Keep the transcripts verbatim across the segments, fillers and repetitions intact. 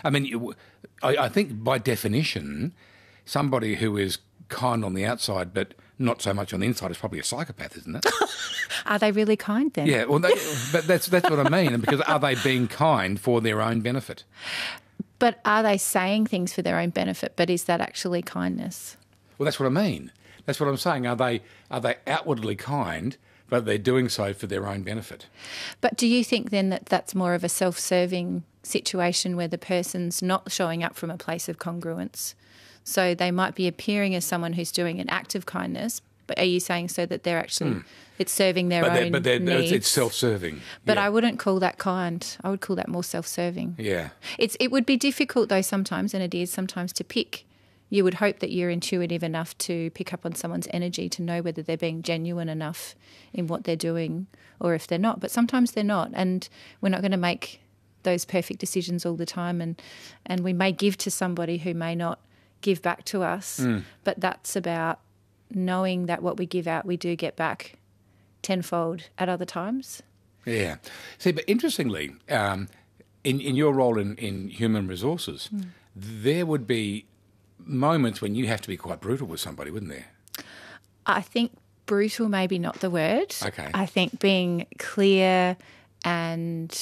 I mean, you- I, I think by definition, somebody who is kind on the outside but not so much on the inside is probably a psychopath, isn't it? Are they really kind then? Yeah, well, they, but that's that's what I mean. Because are they being kind for their own benefit? But are they saying things for their own benefit? But is that actually kindness? Well, that's what I mean. That's what I'm saying. Are they are they outwardly kind, but they're doing so for their own benefit? But do you think then that that's more of a self-serving situation where the person's not showing up from a place of congruence? So they might be appearing as someone who's doing an act of kindness, but are you saying so that they're actually, mm. it's serving their but own But they're, needs? It's self-serving. But yeah. I wouldn't call that kind. I would call that more self-serving. Yeah. It's It would be difficult though sometimes, and it is sometimes, to pick. You would hope that you're intuitive enough to pick up on someone's energy to know whether they're being genuine enough in what they're doing or if they're not. But sometimes they're not, and we're not going to make those perfect decisions all the time, and, and we may give to somebody who may not give back to us, mm. but that's about knowing that what we give out we do get back tenfold at other times. Yeah. See, but interestingly, um, in, in your role in, in human resources, mm. there would be moments when you have to be quite brutal with somebody, wouldn't there? I think brutal maybe not the word. Okay. I think being clear and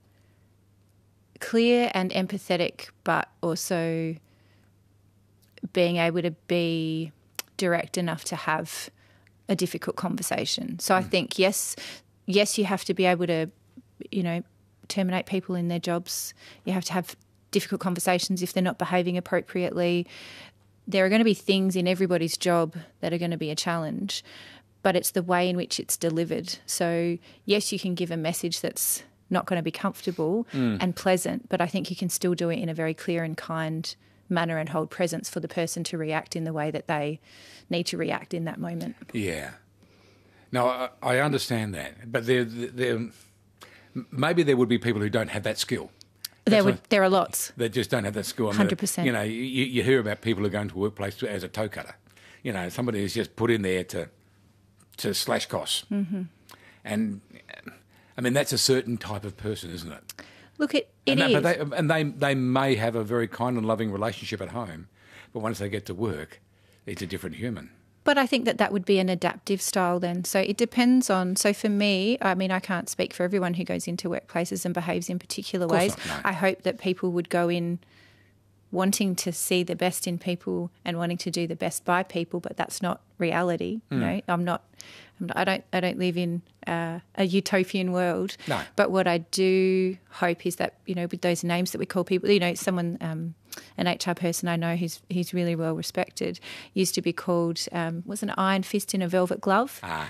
clear and empathetic, but also being able to be direct enough to have a difficult conversation. So I mm. think, yes, yes, you have to be able to, you know, terminate people in their jobs. You have to have difficult conversations if they're not behaving appropriately. There are going to be things in everybody's job that are going to be a challenge, but it's the way in which it's delivered. So, yes, you can give a message that's not going to be comfortable mm. and pleasant, but I think you can still do it in a very clear and kind manner and hold presence for the person to react in the way that they need to react in that moment. Yeah. No, I, I understand that, but there, there, maybe there would be people who don't have that skill. There would, there are lots. They just don't have that skill. I mean, one hundred percent. You know, you, you hear about people who go into a workplace as a toe cutter. You know, somebody who's just put in there to to slash costs. Mm-hmm. And, I mean, that's a certain type of person, isn't it? Look, it, it and that, is. But they, and they, they may have a very kind and loving relationship at home, but once they get to work, it's a different human. But I think that that would be an adaptive style then. So it depends on, so for me, I mean, I can't speak for everyone who goes into workplaces and behaves in particular ways. Not, no. I hope that people would go in wanting to see the best in people and wanting to do the best by people, but that's not reality. Mm. You know, I'm not, I'm not I don't I don't live in uh, a utopian world. No. But what I do hope is that, you know, with those names that we call people, you know, someone, um, an H R person I know who's who's really well respected, used to be called, um, was an iron fist in a velvet glove. Ah.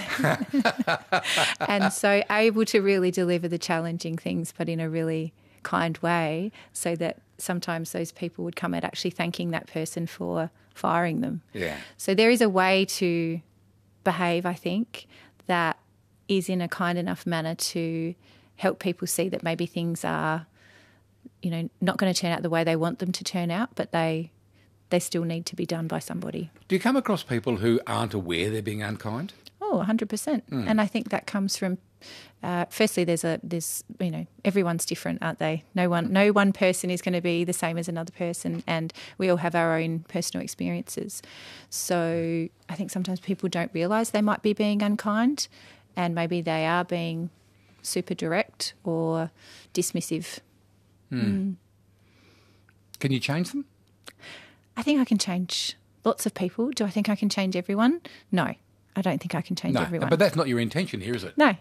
And so able to really deliver the challenging things, but in a really kind way, so that sometimes those people would come out actually thanking that person for firing them. Yeah. So there is a way to behave, I think, that is in a kind enough manner to help people see that maybe things are, you know, not going to turn out the way they want them to turn out, but they they still need to be done by somebody. Do you come across people who aren't aware they're being unkind? Oh, one hundred percent. Mm. And I think that comes from, uh, firstly, there's a, there's, you know, everyone's different, aren't they? No one, no one person is going to be the same as another person, and we all have our own personal experiences. So I think sometimes people don't realise they might be being unkind, and maybe they are being super direct or dismissive. Mm. Mm. Can you change them? I think I can change lots of people. Do I think I can change everyone? No, I don't think I can change no, everyone. but that's not your intention here, is it? No.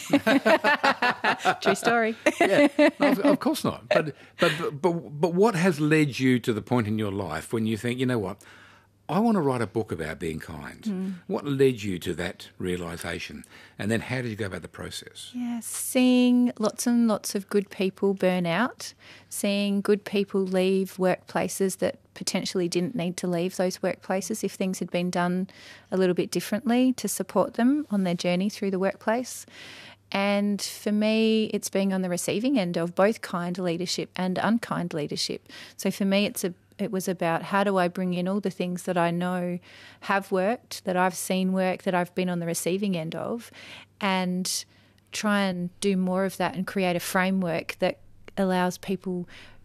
True story. Yeah, no, of, of course not. But, but but but what has led you to the point in your life when you think, you know what, I want to write a book about being kind? Mm. What led you to that realisation? And then how did you go about the process? Yeah, seeing lots and lots of good people burn out, seeing good people leave workplaces that potentially didn't need to leave those workplaces if things had been done a little bit differently to support them on their journey through the workplace. And for me, it's being on the receiving end of both kind leadership and unkind leadership. So for me, it's a it was about how do I bring in all the things that I know have worked, that I've seen work, that I've been on the receiving end of, and try and do more of that and create a framework that allows people